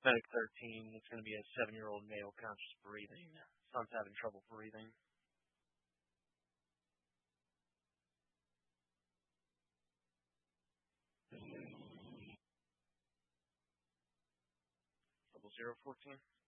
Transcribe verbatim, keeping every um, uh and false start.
Medic thirteen, it's going to be a seven-year-old male conscious breathing. Son's having trouble breathing. Double zero fourteen.